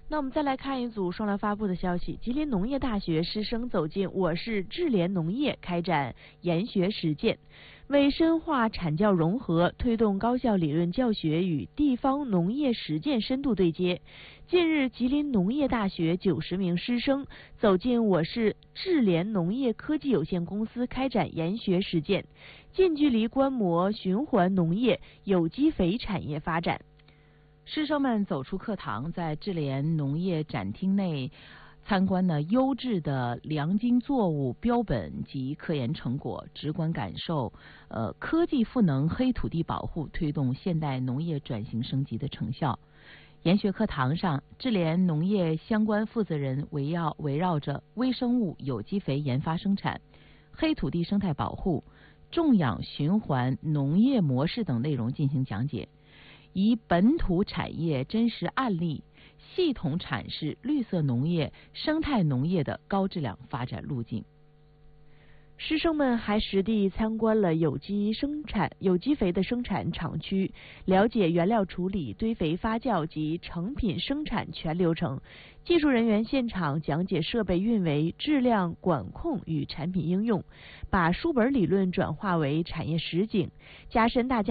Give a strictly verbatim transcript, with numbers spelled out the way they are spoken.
那我们再来看一组双联发布的消息：吉林农业大学师生走进我市智联农业，开展研学实践，为深化产教融合，推动高校理论教学与地方农业实践深度对接。近日，吉林农业大学九十名师生走进我市智联农业科技有限公司，开展研学实践，近距离观摩循环农业、有机肥产业发展。 师生们走出课堂，在智联农业展厅内参观了优质的良经作物标本及科研成果，直观感受呃科技赋能黑土地保护，推动现代农业转型升级的成效。研学课堂上，智联农业相关负责人围绕围绕着微生物有机肥研发生产、黑土地生态保护、种养循环农业模式等内容进行讲解，以本土产业真实案例系统阐释绿色农业、生态农业的高质量发展路径。 师生们还实地参观了有机生产有机肥的生产厂区，了解原料处理、堆肥发酵及成品生产全流程。技术人员现场讲解设备运维、质量管控与产品应用，把书本理论转化为产业实景，加深大家